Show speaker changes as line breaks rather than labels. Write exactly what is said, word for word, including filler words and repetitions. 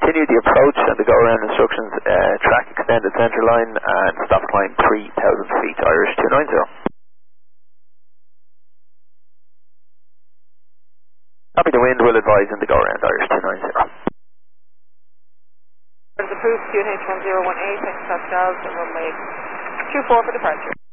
continue the approach and the go-around instructions, uh, track extended centre line and stop climb three thousand feet, Irish two nine zero. Copy, the wind will advise in the go-around, Irish two nine zero.
Approved, Q N H one zero one eight, X Pascal, runway two four for departure.